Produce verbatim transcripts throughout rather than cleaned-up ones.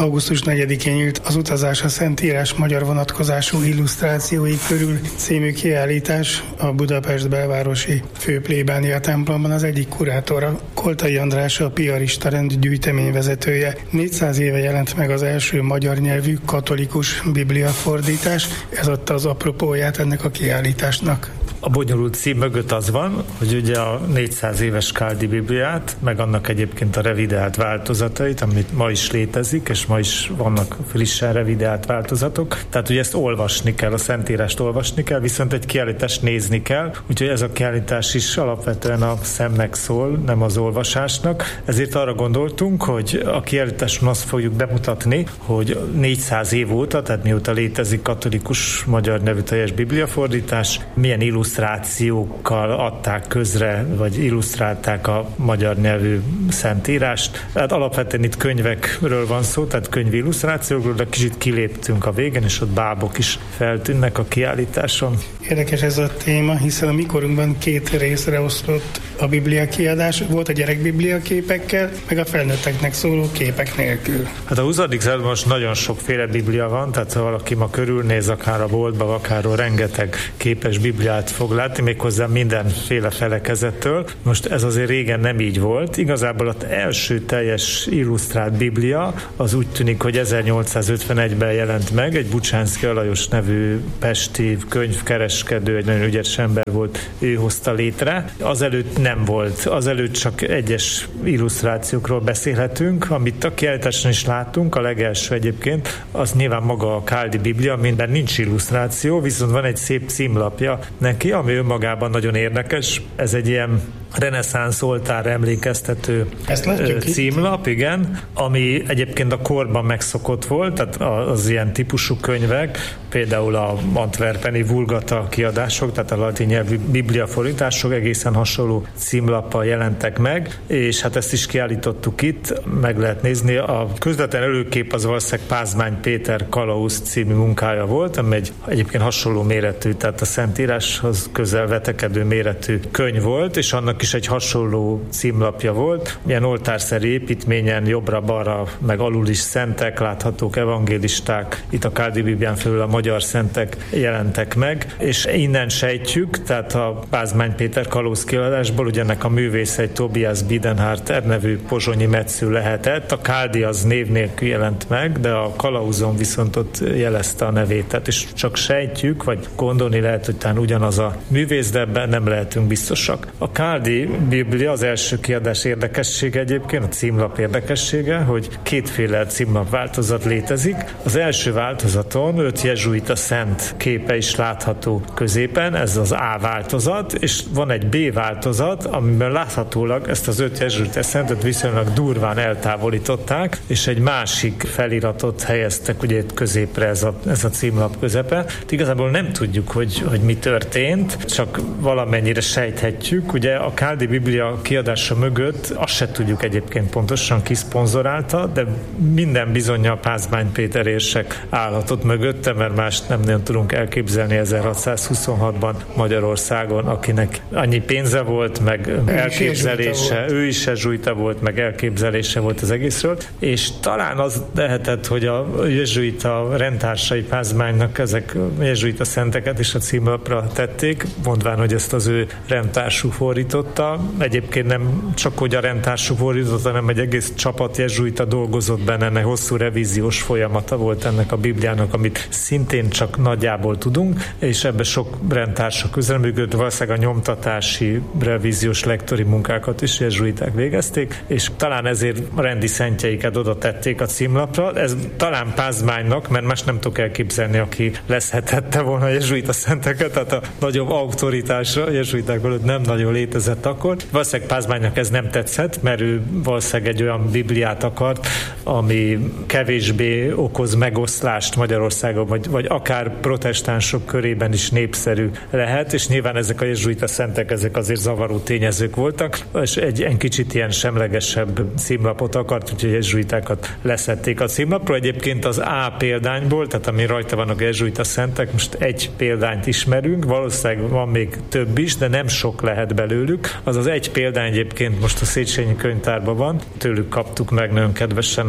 augusztus negyedikén nyílt az Utazás a Szentírás magyar vonatkozású illusztrációi körül című kiállítás a Budapest belvárosi főplébánia templomban. Az egyik kurátora Koltai András, a piarista rend gyűjteményvezetője. négyszáz éve jelent meg az első magyar nyelvű katolikus bibliafordítás. Ez adta az apropóját ennek a kiállításnak. A bonyolult cím mögött az van, hogy ugye a négyszáz éves Káldi Bibliát, meg annak egyébként a revideált változatait, amit ma is létezik, és ma is vannak frissen revideált változatok. Tehát ugye ezt olvasni kell, a Szentírást olvasni kell, viszont egy kiállítást nézni kell, úgyhogy ez a kiállítás is alapvetően a szemnek szól, nem az olvasásnak. Ezért arra gondoltunk, hogy a kiállításon azt fogjuk bemutatni, hogy négyszáz év óta, tehát mióta létezik katolikus magyar nevű teljes bibliafordítás, milyen illusztrációkkal adták közre, vagy illusztrálták a magyar nyelvű Szentírást. Tehát alapvetően itt könyvekről van szó, tehát könyvi illusztrációkról, de kicsit kiléptünk a végén, és ott bábok is feltűnnek a kiállításon. Érdekes ez a téma, hiszen a mikorunkban két részre osztott a Biblia kiadás. Volt a gyerekbiblia képekkel, meg a felnőtteknek szóló képek nélkül. Hát a huszadik században most nagyon sokféle biblia van, tehát ha valaki ma körülnéz, akár a boltba, akár rengeteg képes bibliát fog látni, méghozzá mindenféle felekezettől. Most ez azért régen nem így volt. Igazából az első teljes illusztrált biblia az úgy tűnik, hogy ezernyolcszázötvenegyben jelent meg, egy Bucsánszky Alajos nevű pesti könyvkereskedő, egy nagyon ügyes ember volt, ő hozta létre. Azelőtt nem volt, azelőtt csak egyes illusztrációkról beszélhetünk, amit a kiállításon is látunk, a legelső egyébként, az nyilván maga a Káldi Biblia, minden nincs illusztráció, viszont van egy szép címlapja neki, ami önmagában nagyon érdekes. Ez egy ilyen reneszánsz oltárra emlékeztető címlap, igen, ami egyébként a korban megszokott volt, tehát az ilyen típusú könyvek, például a antwerpeni Vulgata kiadások, tehát a latin nyelvű bibliafordítások egészen hasonló címlappal jelentek meg, és hát ezt is kiállítottuk itt, meg lehet nézni. A közvetlen előkép az valószínűleg Pázmány Péter Kalauz című munkája volt, ami egy egyébként hasonló méretű, tehát a Szentíráshoz közel vetekedő méretű könyv volt, és annak is egy hasonló címlapja volt. Ilyen oltárszerű építményen jobbra-balra, meg alul is szentek, láthatók evangélisták, itt a Káldi Biblián felül a magyar szentek jelentek meg, és innen sejtjük, tehát a Pázmány Péter Kalauz kiadásból, ugye ennek a művész egy Tobias Bidenharter nevű pozsonyi metsző lehetett, a Káldi az név nélkül jelent meg, de a Kalauzon viszont ott jelezte a nevét, tehát és csak sejtjük, vagy gondolni lehet, hogy talán ugyanaz a művész, de ebben nem lehetünk biztosak. A Káldi Biblia az első kiadás érdekessége egyébként, a címlap érdekessége, hogy kétféle címlap változat létezik. Az első változaton öt jezsuita szent képe is látható középen, ez az A változat, és van egy B változat, amiben láthatólag ezt az öt jezsuita szentet viszonylag durván eltávolították, és egy másik feliratot helyeztek ugye itt középre, ez a, ez a címlap közepe. Igazából nem tudjuk, hogy, hogy mi történt, csak valamennyire sejthetjük. Ugye a Káldi Biblia kiadása mögött azt se tudjuk egyébként pontosan ki szponzorálta, de minden bizonnyal Pázmány Péter érsek állhatott mögötte, mert mást nem nagyon tudunk elképzelni ezerhatszázhuszonhatban Magyarországon, akinek annyi pénze volt, meg ő elképzelése, is ő is jezsuita volt, meg elképzelése volt az egészről, és talán az lehetett, hogy a jezsuita rendtársai Pázmánynak ezek jezsuita szenteket is a címlapra tették, mondván, hogy ezt az ő rendtársú fordította. Egyébként nem csak, hogy a rendtársú fordította, hanem egy egész csapat jezsuita dolgozott benne, ennek hosszú revíziós folyamata volt ennek a Bibliának, amit szintén csak nagyjából tudunk, és ebbe sok rendtársa közreműködött, valószínűleg a nyomtatási, revíziós, lektori munkákat is jezsuiták végezték, és talán ezért a rendi szentjeiket oda tették a címlapra. Ez talán Pázmánynak, mert más nem tudok elképzelni, aki leszhethette volna a jezsuita szenteket, tehát a nagyobb autoritása a jezsuiták előtt nem nagyon létezett akkor. Valószínűleg Pázmánynak ez nem tetszett, mert ő valószínűleg egy olyan Bibliát akart, ami kevésbé okoz megoszlást Magyarországon, vagy, vagy akár protestánsok körében is népszerű lehet, és nyilván ezek a jezsuita szentek, ezek azért zavaró tényezők voltak, és egy, egy kicsit ilyen semlegesebb címlapot akart, úgyhogy a jezsuitákat leszették a címlapról. Egyébként az A példányból, tehát ami rajta vannak a jezsuita szentek, most egy példányt ismerünk, valószínűleg van még több is, de nem sok lehet belőlük. Az az egy példány egyébként most a Széchenyi könyvtárban van, tőlük kaptuk meg nagyon kedvesen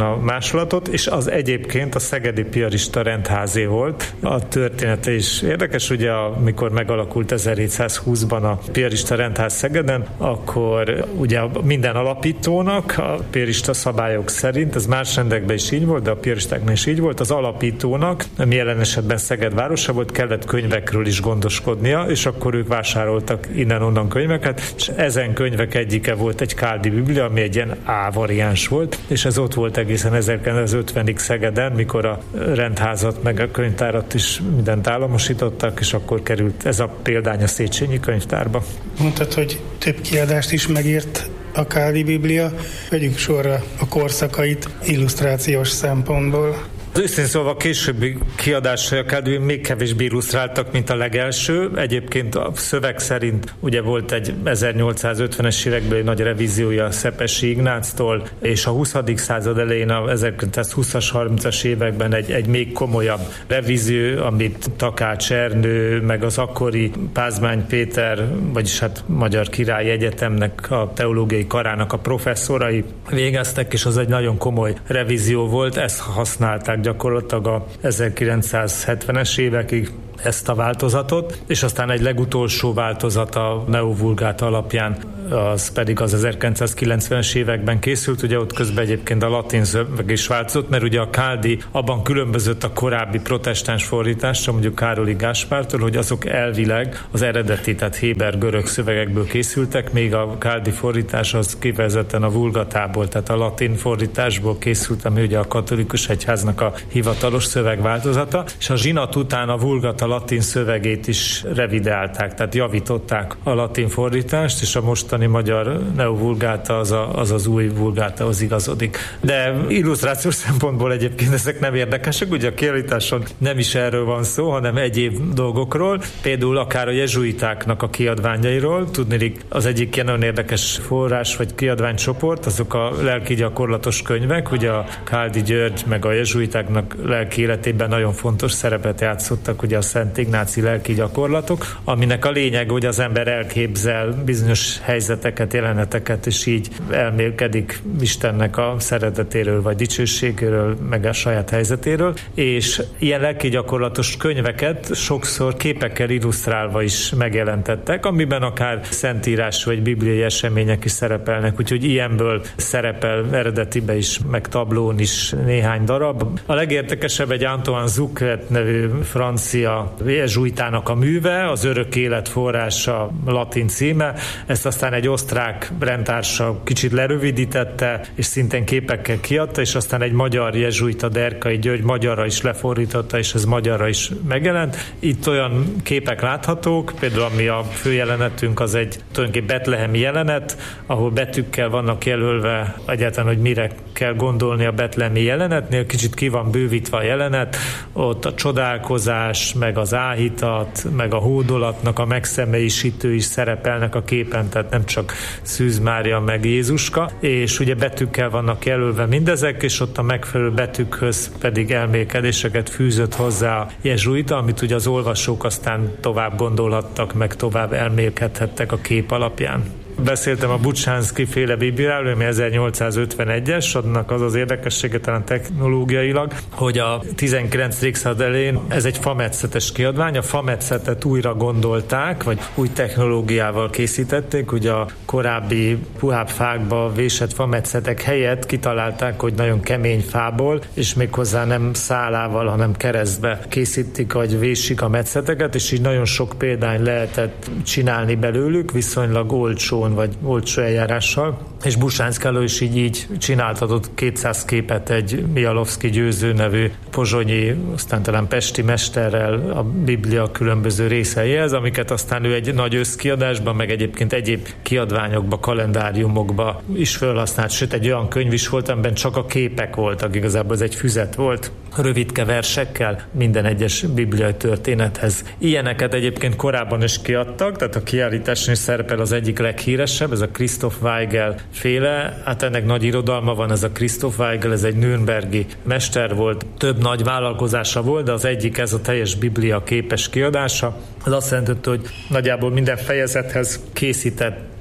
a másolatot, és az egyébként a szegedi piarista rendházé volt. A története is érdekes, ugye amikor megalakult ezerhétszázhúszban a piarista rendház Szegeden, akkor ugye minden alapítónak a piarista szabályok szerint, ez más rendekben is így volt, de a piaristáknál is így volt, az alapítónak, ami jelen esetben Szeged városa volt, kellett könyvekről is gondoskodnia, és akkor ők vásároltak innen-onnan könyveket, és ezen könyvek egyike volt egy káldi biblia, ami egy ilyen A variáns volt, és ez ott volt egészen ezerkilencszázötvenig Szegeden, mikor a rendházat meg a könyvtárat is mindent államosítottak, és akkor került ez a példány a Széchenyi könyvtárba. Mondtad, hogy több kiadást is megírt a káldi biblia, vegyünk sorra a korszakait illusztrációs szempontból. Az őszintén szóval a későbbi kiadásai a káldi még kevésbé illusztráltak, mint a legelső. Egyébként a szöveg szerint ugye volt egy ezernyolcszázötvenes évekből egy nagy revíziója Szepessy Ignáctól, és a huszadik század elején, a ezerkilencszázhúszas, harmincas években egy, egy még komolyabb revízió, amit Takács Ernő, meg az akkori Pázmány Péter, vagyis hát Magyar Királyi Egyetemnek, a teológiai karának a professzorai végeztek, és az egy nagyon komoly revízió volt, ezt használták gyakorlatilag a ezerkilencszázhetvenes évekig ezt a változatot, és aztán egy legutolsó változat a Neo Vulgata alapján, az pedig az ezerkilencszázkilencvenes években készült, ugye ott közben egyébként a latin szöveg is változott, mert ugye a káldi abban különbözött a korábbi protestáns fordításra, mondjuk Károli Gáspártól, hogy azok elvileg az eredeti, tehát héber görög szövegekből készültek, még a káldi fordítás az kifejezetten a vulgatából, tehát a latin fordításból készült, ami ugye a katolikus egyháznak a hivatalos szövegváltozata, és a zsinat után a vulgata latin szövegét is revideálták, tehát javították a latin fordítást, és a mostani magyar neovulgáta az, a, az az új vulgátahoz igazodik. De illusztrációs szempontból egyébként ezek nem érdekesek, ugye a kiállításon nem is erről van szó, hanem egyéb dolgokról, például akár a jezsuitáknak a kiadványairól. Tudniillik, az egyik ilyen nagyon érdekes forrás vagy kiadványcsoport, azok a lelki gyakorlatos könyvek, ugye a Káldi György meg a jezsuitáknak lelki életében nagyon fontos szerepet játszottak, ugye a Szent Ignáci lelki gyakorlatok, aminek a lényeg, hogy az ember elképzel bizonyos helyzeteket, jeleneteket, és így elmélkedik Istennek a szeretetéről, vagy dicsőségéről, meg a saját helyzetéről, és ilyen lelki gyakorlatos könyveket sokszor képekkel illusztrálva is megjelentettek, amiben akár szentírás vagy bibliai események is szerepelnek, úgyhogy ilyenből szerepel eredetibe is, meg tablón is néhány darab. A legértekesebb egy Antoine Zucret nevű francia jezsuitának a műve, az Örök élet forrása latin címe, ezt aztán egy osztrák rendtársa kicsit lerövidítette, és szintén képekkel kiadta, és aztán egy magyar jezsuita, Derkai György magyarra is lefordította, és ez magyarra is megjelent. Itt olyan képek láthatók, például ami a főjelenetünk, az egy tulajdonképpen betlehemi jelenet, ahol betűkkel vannak jelölve egyáltalán, hogy mire kell gondolni a betlehemi jelenetnél, kicsit ki van bővítve a jelenet, ott a csodálkozás, meg az áhítat, meg a hódolatnak a megszemélyisítő is szerepelnek a képen, tehát nem csak Szűz Mária meg Jézuska, és ugye betűkkel vannak jelölve mindezek, és ott a megfelelő betűkhöz pedig elmélkedéseket fűzött hozzá a jezsuita, amit ugye az olvasók aztán tovább gondolhattak, meg tovább elmélkedhettek a kép alapján. Beszéltem a Bucsánszky féle bibliáról, ami ezernyolcszázötvenegyes, annak az az érdekessége talán technológiailag, hogy a tizenkilencedik század elején ez egy fametszetes kiadvány, a fametszetet újra gondolták, vagy új technológiával készítették, ugye a korábbi puhább fákba vésett fametszetek helyett kitalálták, hogy nagyon kemény fából, és méghozzá nem szálával, hanem keresztbe készítik, vagy vésik a metszeteket, és így nagyon sok példány lehetett csinálni belőlük, viszonylag olcsón vagy olcsó eljárással, és Bucsánszky is így, így csináltatott kétszáz képet egy Mialovszky Győző nevű pozsonyi, aztán talán pesti mesterrel a Biblia különböző részeihez, amiket aztán ő egy nagy összkiadásban, meg egyébként egyéb kiadványokba, kalendáriumokba is felhasznált, sőt egy olyan könyv is volt, amiben csak a képek voltak, igazából ez egy füzet volt, rövidke versekkel minden egyes bibliai történethez. Ilyeneket egyébként korábban is kiadtak, tehát a kiállításon is szerepel az egyik leghíresebb, ez a Christoph Weigel féle, hát ennek nagy irodalma van, ez a Christoph Weigel, ez egy nürnbergi mester volt, több nagy vállalkozása volt, de az egyik ez a teljes Biblia képes kiadása. Ez azt jelenti, hogy nagyjából minden fejezethez készített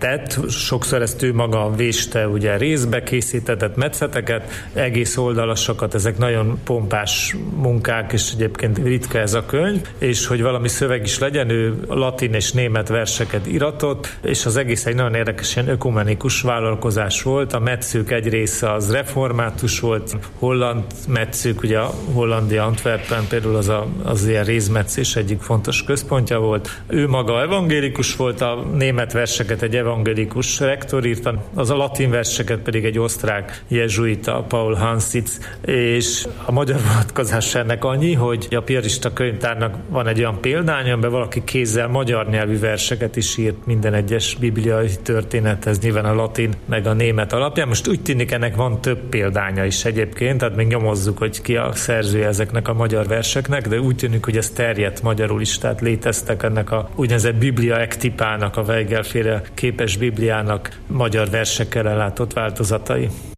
tett, sokszor ezt ő maga véste, ugye részbe készítetett metszeteket, egész oldalasokat, ezek nagyon pompás munkák, és egyébként ritka ez a könyv, és hogy valami szöveg is legyen, ő latin és német verseket iratott, és az egész egy nagyon érdekes ilyen ökumenikus vállalkozás volt. A metszők egy része az református volt, holland metszők, ugye a Hollandia Antwerpen például az, a, az ilyen rézmetszés egyik fontos központja volt. Ő maga evangélikus volt, a német verseket egy evangélikus rektor írta, az a latin verseket pedig egy osztrák jezsuita, Paul Hansitz, és a magyar vonatkozás ennek annyi, hogy a piarista könyvtárnak van egy olyan példány, amiben valaki kézzel magyar nyelvű verseket is írt minden egyes bibliai történethez, nyilván a latin meg a német alapján. Most úgy tűnik, ennek van több példánya is egyébként, tehát még nyomozzuk, hogy ki a szerzője ezeknek a magyar verseknek, de úgy tűnik, hogy ez terjedt magyarul is, tehát léteztek ennek a úgynevezett Biblia ektipának, a Weigel-féle képes Bibliának magyar versekkel ellátott változatai.